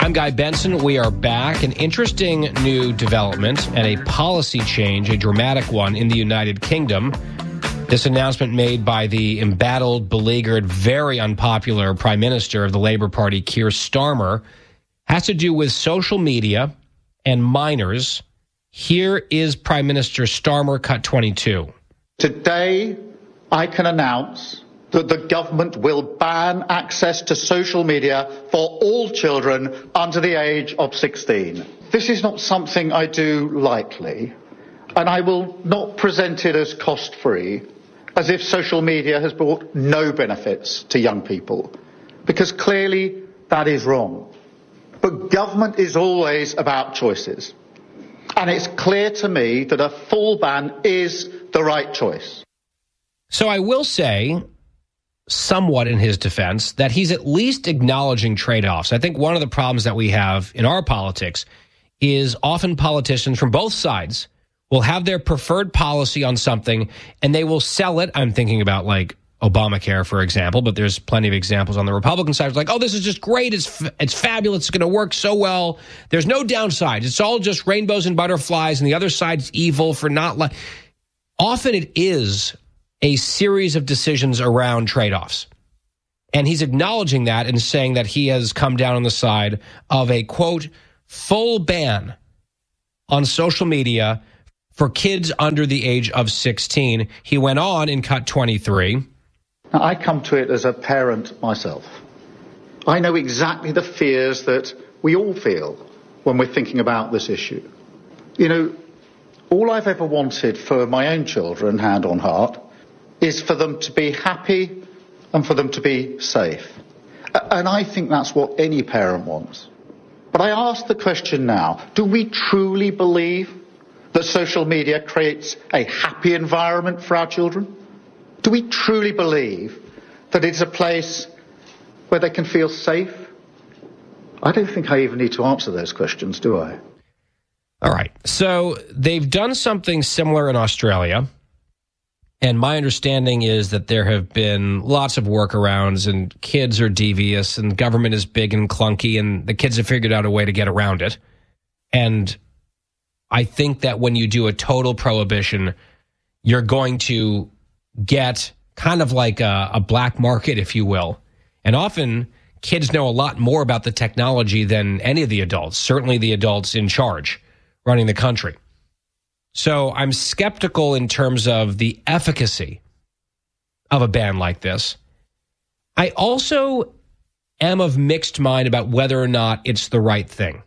I'm Guy Benson. We are back. An interesting new development and a policy change, a dramatic one in the United Kingdom. This announcement made by the embattled, beleaguered, very unpopular Prime Minister of the Labour Party, Keir Starmer, has to do with social media and minors. Here is Prime Minister Starmer, cut 22. Today, I can announce that the government will ban access to social media for all children under the age of 16. This is not something I do lightly, and I will not present it as cost-free, as if social media has brought no benefits to young people, because clearly that is wrong. But government is always about choices, and it's clear to me that a full ban is the right choice. So I will say, somewhat in his defense, that he's at least acknowledging trade-offs. I think one of the problems that we have in our politics is often politicians from both sides will have their preferred policy on something and they will sell it. I'm thinking about like Obamacare, for example, but there's plenty of examples on the Republican side. It's like, oh, this is just great. It's fabulous. It's going to work so well. There's no downsides. It's all just rainbows and butterflies, and the other side's evil for not Often it is a series of decisions around trade-offs. And he's acknowledging that and saying that he has come down on the side of a, quote, full ban on social media for kids under the age of 16. He went on in cut 23. Now, I come to it as a parent myself. I know exactly the fears that we all feel when we're thinking about this issue. You know, all I've ever wanted for my own children, hand on heart, is for them to be happy and for them to be safe. And I think that's what any parent wants. But I ask the question now, do we truly believe that social media creates a happy environment for our children? Do we truly believe that it's a place where they can feel safe? I don't think I even need to answer those questions, do I? All right. So they've done something similar in Australia. And my understanding is that there have been lots of workarounds and kids are devious and government is big and clunky and the kids have figured out a way to get around it. And I think that when you do a total prohibition, you're going to get kind of like a black market, if you will. And often kids know a lot more about the technology than any of the adults, certainly the adults in charge running the country. So I'm skeptical in terms of the efficacy of a ban like this. I also am of mixed mind about whether or not it's the right thing.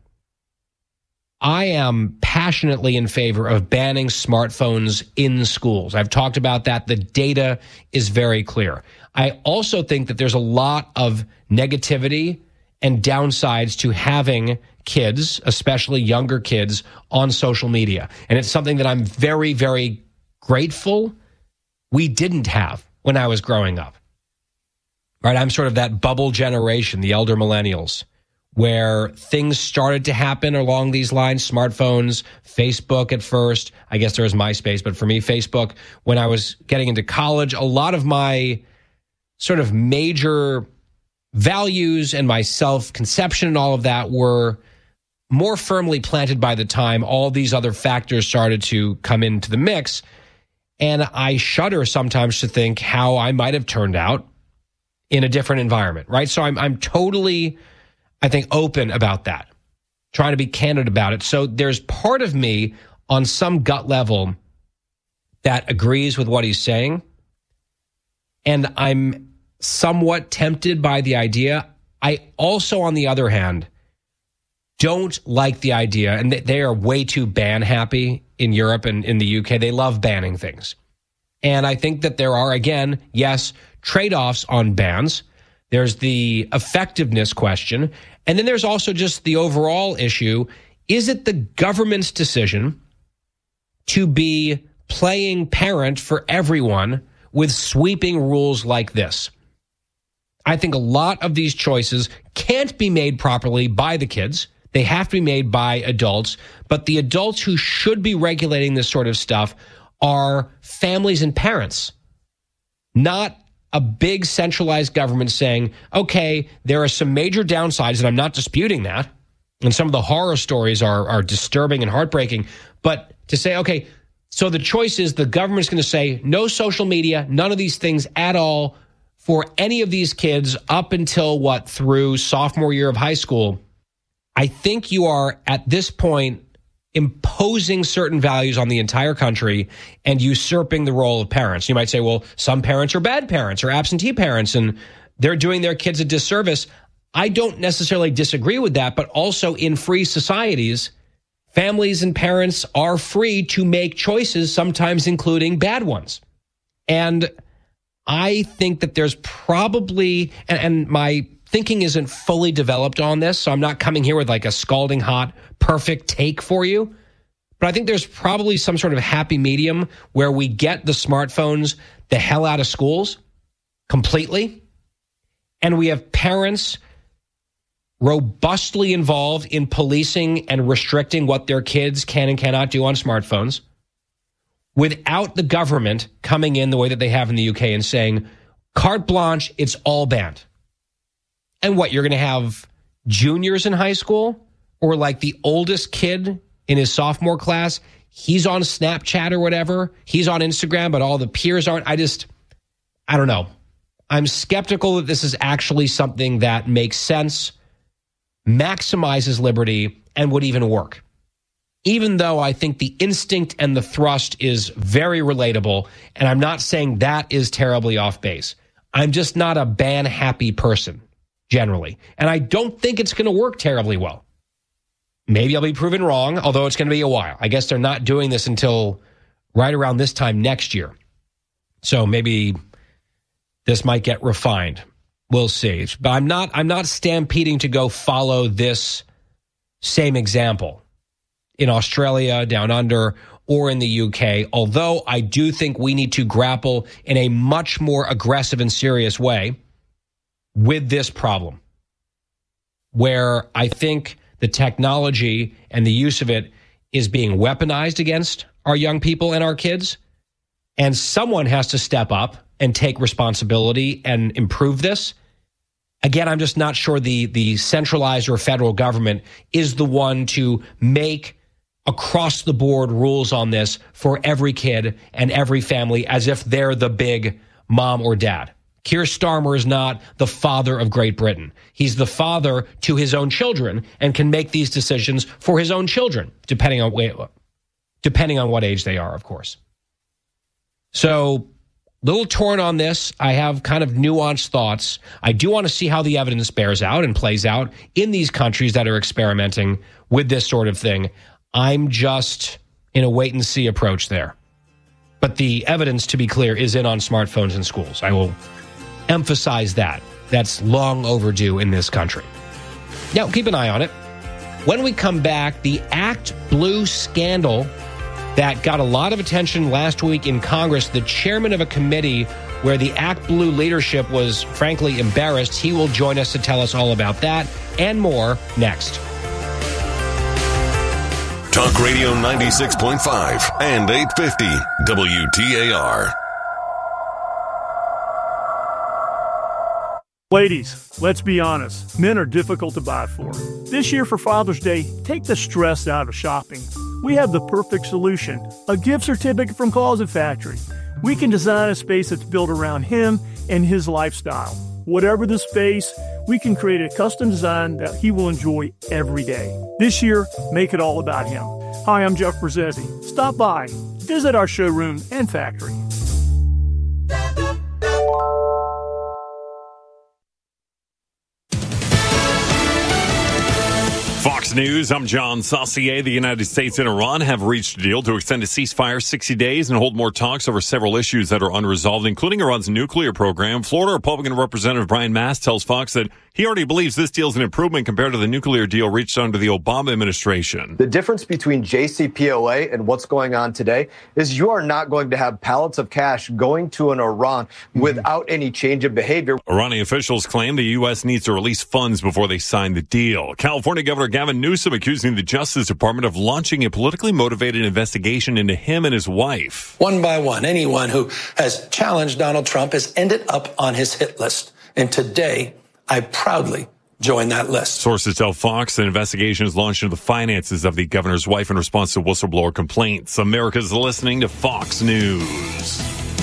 I am passionately in favor of banning smartphones in schools. I've talked about that. The data is very clear. I also think that there's a lot of negativity and downsides to having kids, especially younger kids, on social media. And it's something that I'm very, very grateful we didn't have when I was growing up. Right? I'm sort of that bubble generation, the elder millennials, where things started to happen along these lines. Smartphones, Facebook at first. I guess there was MySpace, but for me, Facebook. When I was getting into college, a lot of my sort of major values and my self-conception and all of that were more firmly planted by the time all these other factors started to come into the mix. And I shudder sometimes to think how I might have turned out in a different environment, right? So I'm totally, I think, open about that, trying to be candid about it. So there's part of me on some gut level that agrees with what he's saying. And I'm somewhat tempted by the idea. I also, on the other hand, don't like the idea, and they are way too ban happy in Europe and in the UK. They love banning things. And I think that there are, again, yes, trade-offs on bans. There's the effectiveness question. And then there's also just the overall issue. Is it the government's decision to be playing parent for everyone with sweeping rules like this? I think a lot of these choices can't be made properly by the kids. They have to be made by adults, but the adults who should be regulating this sort of stuff are families and parents, not a big centralized government saying, okay, there are some major downsides, and I'm not disputing that. And some of the horror stories are disturbing and heartbreaking. But to say, okay, so the choice is the government's going to say no social media, none of these things at all for any of these kids up until through sophomore year of high school. I think you are at this point imposing certain values on the entire country and usurping the role of parents. You might say, well, some parents are bad parents or absentee parents and they're doing their kids a disservice. I don't necessarily disagree with that, but also in free societies, families and parents are free to make choices, sometimes including bad ones. And I think that there's probably, and my thinking isn't fully developed on this, so I'm not coming here with like a scalding hot, perfect take for you. But I think there's probably some sort of happy medium where we get the smartphones the hell out of schools completely. And we have parents robustly involved in policing and restricting what their kids can and cannot do on smartphones without the government coming in the way that they have in the UK and saying, carte blanche, it's all banned. And what, you're going to have juniors in high school or like the oldest kid in his sophomore class, he's on Snapchat or whatever, he's on Instagram, but all the peers aren't. I don't know. I'm skeptical that this is actually something that makes sense, maximizes liberty, and would even work. Even though I think the instinct and the thrust is very relatable, and I'm not saying that is terribly off base. I'm just not a ban-happy person, generally. And I don't think it's going to work terribly well. Maybe I'll be proven wrong, although it's going to be a while. I guess they're not doing this until right around this time next year. So maybe this might get refined. We'll see. But I'm not stampeding to go follow this same example in Australia, down under, or in the UK, although I do think we need to grapple in a much more aggressive and serious way with this problem, where I think the technology and the use of it is being weaponized against our young people and our kids, and someone has to step up and take responsibility and improve this. Again, I'm just not sure the centralized or federal government is the one to make across-the-board rules on this for every kid and every family as if they're the big mom or dad. Keir Starmer is not the father of Great Britain. He's the father to his own children and can make these decisions for his own children, depending on what age they are, of course. So, little torn on this. I have kind of nuanced thoughts. I do want to see how the evidence bears out and plays out in these countries that are experimenting with this sort of thing. I'm just in a wait-and-see approach there. But the evidence, to be clear, is in on smartphones in schools. I will emphasize that. That's long overdue in this country. Now, keep an eye on it. When we come back, the Act Blue scandal that got a lot of attention last week in Congress, the chairman of a committee where the Act Blue leadership was frankly embarrassed. He will join us to tell us all about that and more next. Talk Radio 96.5 and 850 WTAR. Ladies, let's be honest. Men are difficult to buy for. This year for Father's Day, take the stress out of shopping. We have the perfect solution, a gift certificate from Closet Factory. We can design a space that's built around him and his lifestyle. Whatever the space, we can create a custom design that he will enjoy every day. This year, make it all about him. Hi, I'm Jeff Brzezzi. Stop by, visit our showroom and factory. Fox News, I'm John Saucier. The United States and Iran have reached a deal to extend a ceasefire 60 days and hold more talks over several issues that are unresolved, including Iran's nuclear program. Florida Republican Representative Brian Mast tells Fox that he already believes this deal is an improvement compared to the nuclear deal reached under the Obama administration. The difference between JCPOA and what's going on today is you are not going to have pallets of cash going to an Iran without any change of behavior. Iranian officials claim the U.S. needs to release funds before they sign the deal. California Governor Gavin Newsom accusing the Justice Department of launching a politically motivated investigation into him and his wife. One by one, anyone who has challenged Donald Trump has ended up on his hit list. And today, I proudly join that list. Sources tell Fox an investigation is launched into the finances of the governor's wife in response to whistleblower complaints. America's listening to Fox News.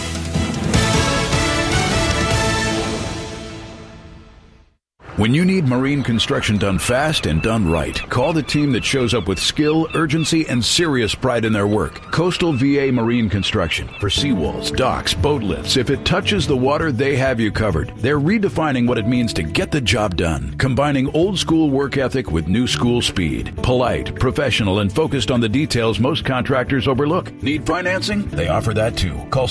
When you need marine construction done fast and done right, call the team that shows up with skill, urgency, and serious pride in their work. Coastal VA Marine Construction. For seawalls, docks, boat lifts, if it touches the water, they have you covered. They're redefining what it means to get the job done, combining old school work ethic with new school speed. Polite, professional, and focused on the details most contractors overlook. Need financing? They offer that too. Call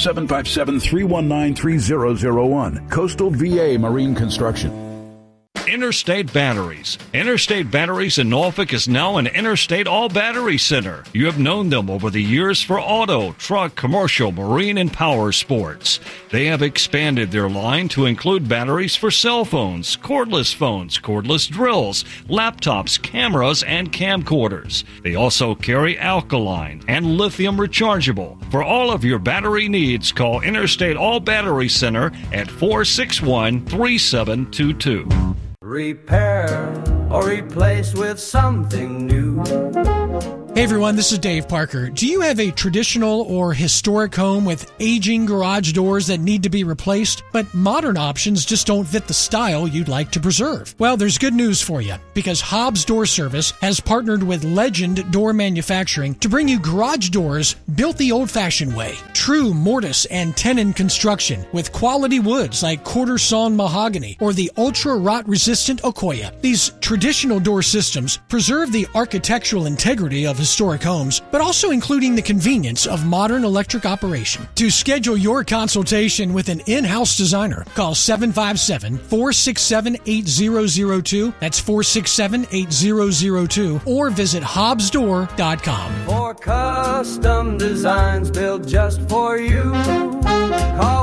757-319-3001. Coastal VA Marine Construction. Interstate Batteries. Interstate Batteries in Norfolk is now an Interstate All Battery Center. You have known them over the years for auto, truck, commercial, marine, and power sports. They have expanded their line to include batteries for cell phones, cordless drills, laptops, cameras, and camcorders. They also carry alkaline and lithium rechargeable. For all of your battery needs, call Interstate All Battery Center at 461-3722. Repair or replace with something new. Hey everyone, this is Dave Parker. Do you have a traditional or historic home with aging garage doors that need to be replaced, but modern options just don't fit the style you'd like to preserve? Well, there's good news for you, because Hobbs Door Service has partnered with Legend Door Manufacturing to bring you garage doors built the old-fashioned way. True mortise and tenon construction with quality woods like quarter-sawn mahogany or the ultra-rot-resistant Okoya. These traditional door systems preserve the architectural integrity of historic homes, but also including the convenience of modern electric operation. To schedule your consultation with an in-house designer, call 757-467-8002. That's 467-8002. Or visit hobbsdoor.com. For custom designs built just for you, call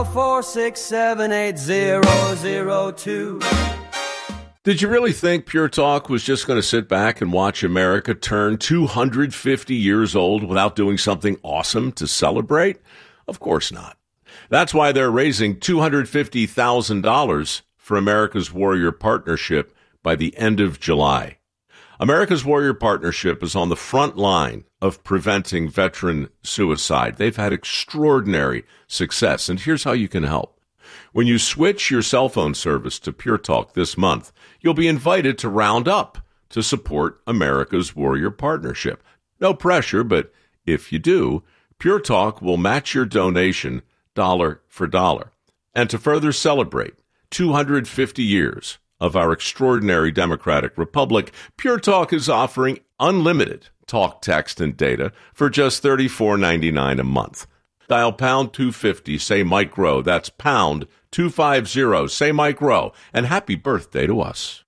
467-8002. Did you really think Pure Talk was just going to sit back and watch America turn 250 years old without doing something awesome to celebrate? Of course not. That's why they're raising $250,000 for America's Warrior Partnership by the end of July. America's Warrior Partnership is on the front line of preventing veteran suicide. They've had extraordinary success, and here's how you can help. When you switch your cell phone service to Pure Talk this month, you'll be invited to round up to support America's Warrior Partnership. No pressure, but if you do, Pure Talk will match your donation dollar for dollar. And to further celebrate 250 years of our extraordinary democratic republic, Pure Talk is offering unlimited talk, text, and data for just $34.99 a month. Dial pound 250, say Mike Rowe. That's pound 250, say Mike Rowe. And happy birthday to us.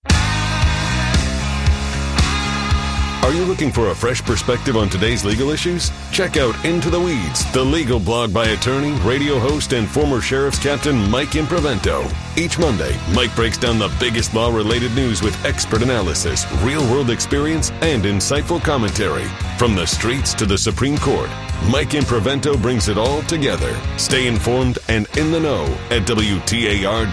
Are you looking for a fresh perspective on today's legal issues? Check out Into the Weeds, the legal blog by attorney, radio host, and former Sheriff's Captain Mike Imprevento. Each Monday, Mike breaks down the biggest law-related news with expert analysis, real-world experience, and insightful commentary. From the streets to the Supreme Court, Mike Imprevento brings it all together. Stay informed and in the know at WTAR.com.